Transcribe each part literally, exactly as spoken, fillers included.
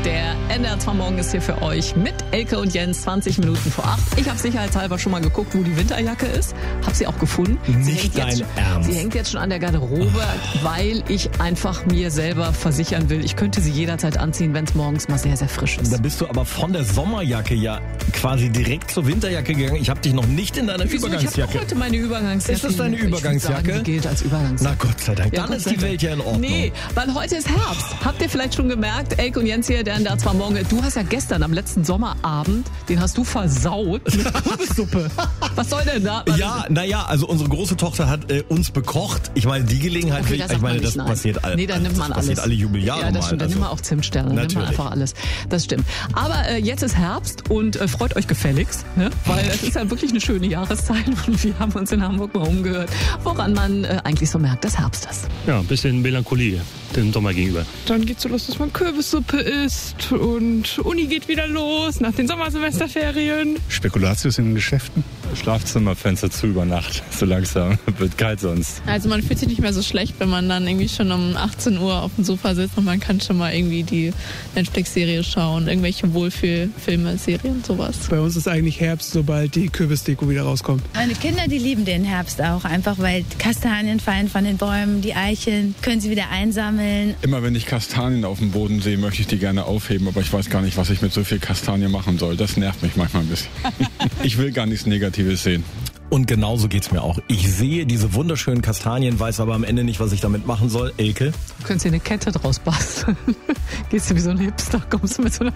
Der N D R zwei Morgen ist hier für euch mit Elke und Jens, zwanzig Minuten vor acht. Ich habe sicherheitshalber schon mal geguckt, wo die Winterjacke ist. Habe sie auch gefunden. Nicht sie dein jetzt, Ernst. Sie hängt jetzt schon an der Garderobe, oh. weil ich einfach mir selber versichern will, ich könnte sie jederzeit anziehen, wenn es morgens mal sehr, sehr frisch ist. Da bist du aber von der Sommerjacke ja quasi direkt zur Winterjacke gegangen. Ich habe dich noch nicht in deiner Wieso? Übergangsjacke. Ich habe heute meine Übergangsjacke. Ist das deine Übergangsjacke? Sagen, die gilt als Übergangsjacke. Na Gott sei Dank. Ja, Dann Gott ist sei die Dank. Welt ja in Ordnung. Nee, weil heute ist Herbst. Habt ihr vielleicht schon gemerkt, Elke und Jens hier, der N D R zwei Morgen. Du hast ja gestern am letzten Sommerabend, den hast du versaut mit Kürbissuppe. Was soll denn da? Ja, naja, also unsere große Tochter hat äh, uns bekocht. Ich meine, die Gelegenheit, Okay, will, das ich meine, nicht, das nein. passiert alle. Nee, dann nimmt man das alles. passiert alle Jubeljahre ja, das mal. stimmt. Dann also. nimmt man auch Zimtsterne. Dann nimmt man Natürlich. einfach alles. Das stimmt. Aber äh, jetzt ist Herbst und äh, freut euch gefälligst, ne? Weil es ist ja wirklich eine schöne Jahreszeit und wir haben uns in Hamburg mal umgehört, woran man äh, eigentlich so merkt, dass Herbst ist. Ja, ein bisschen Melancholie dem Sommer gegenüber. Dann geht's so los, dass man Kürbissuppe isst und Uni geht wieder los nach den Sommersemesterferien. Spekulatius in den Geschäften. Schlafzimmerfenster zu über Nacht. So langsam wird kalt sonst. Also man fühlt sich nicht mehr so schlecht, wenn man dann irgendwie schon um achtzehn Uhr auf dem Sofa sitzt und man kann schon mal irgendwie die Netflix-Serie schauen, irgendwelche Wohlfühlfilme, Serien, sowas. Bei uns ist eigentlich Herbst, sobald die Kürbisdeko wieder rauskommt. Meine Kinder, die lieben den Herbst auch, einfach weil Kastanien fallen von den Bäumen, die Eicheln können sie wieder einsammeln. Immer wenn ich Kastanien auf dem Boden sehe, möchte ich die gerne aufheben, aber ich weiß gar nicht, was ich mit so viel Kastanie machen soll. Das nervt mich manchmal ein bisschen. Ich will gar nichts Negatives sehen. Und genauso geht's mir auch. Ich sehe diese wunderschönen Kastanien, weiß aber am Ende nicht, was ich damit machen soll. Elke? Du könntest dir eine Kette draus basteln. Gehst du wie so ein Hipster, kommst du mit so einer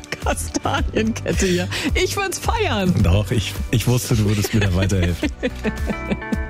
Kastanienkette hier. Ich würd's feiern. Doch, ich, ich wusste, du würdest mir da weiterhelfen.